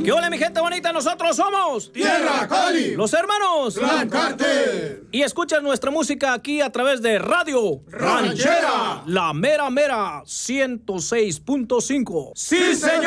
¿Qué hola, mi gente bonita? Nosotros somos Tierra Cali, los hermanos Clan Carter. Y escuchas nuestra música aquí a través de Radio Ranchera, La Mera Mera 106.5. ¡Sí, señor!